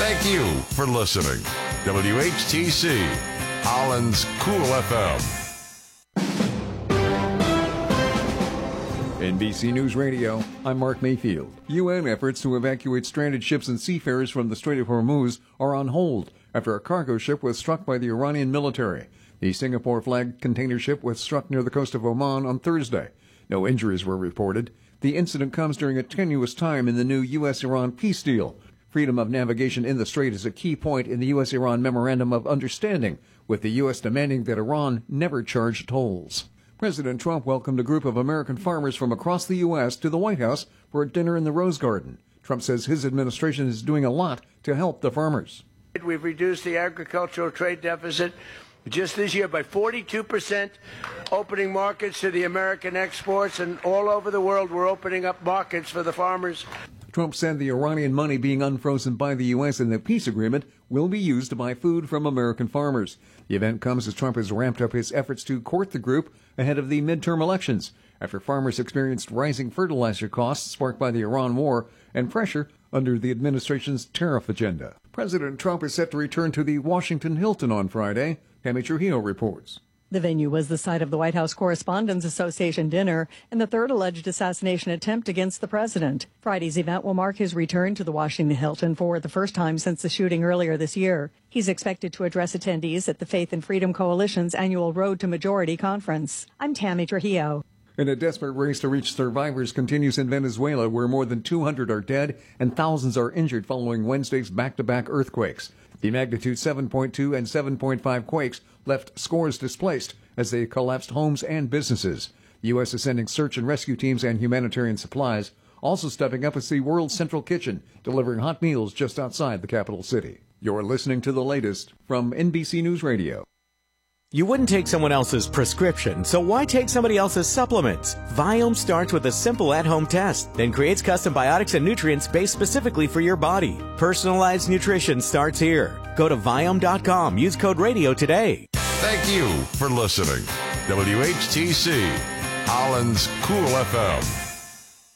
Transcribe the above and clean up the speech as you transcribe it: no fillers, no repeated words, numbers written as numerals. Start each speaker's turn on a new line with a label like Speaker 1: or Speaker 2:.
Speaker 1: Thank you for listening. WHTC, Holland's Cool FM.
Speaker 2: NBC News Radio, I'm Mark Mayfield. UN efforts to evacuate stranded ships and seafarers from the Strait of Hormuz are on hold after a cargo ship was struck by the Iranian military. The Singapore-flagged container ship was struck near the coast of Oman on Thursday. No injuries were reported. The incident comes during a tenuous time in the new U.S.-Iran peace deal. Freedom of navigation in the strait is a key point in the U.S.-Iran Memorandum of Understanding, with the U.S. demanding that Iran never charge tolls. President Trump welcomed a group of American farmers from across the U.S. to the White House for a dinner in the Rose Garden. Trump says his administration is doing a lot to help the farmers.
Speaker 3: We've reduced the agricultural trade deficit just this year by 42%, opening markets to the American exports, and all over the world we're opening up markets for the farmers.
Speaker 2: Trump said the Iranian money being unfrozen by the U.S. in the peace agreement will be used to buy food from American farmers. The event comes as Trump has ramped up his efforts to court the group ahead of the midterm elections, after farmers experienced rising fertilizer costs sparked by the Iran war and pressure under the administration's tariff agenda. President Trump is set to return to the Washington Hilton on Friday. Tammy Trujillo reports.
Speaker 4: The venue was the site of the White House Correspondents Association dinner and the third alleged assassination attempt against the president. Friday's event will mark his return to the Washington Hilton for the first time since the shooting earlier this year. He's expected to address attendees at the Faith and Freedom Coalition's annual Road to Majority conference. I'm Tammy Trujillo.
Speaker 2: And a desperate race to reach survivors continues in Venezuela, where more than 200 are dead and thousands are injured following Wednesday's back-to-back earthquakes. The magnitude 7.2 and 7.5 quakes left scores displaced as they collapsed homes and businesses. The U.S. is sending search and rescue teams and humanitarian supplies. Also stepping up is the World Central Kitchen, delivering hot meals just outside the capital city. You're listening to the latest from NBC News Radio.
Speaker 5: You wouldn't take someone else's prescription, so why take somebody else's supplements? Viome starts with a simple at-home test, then creates custom biotics and nutrients based specifically for your body. Personalized nutrition starts here. Go to Viome.com. Use code RADIO today.
Speaker 1: Thank you for listening. WHTC, Holland's Cool FM.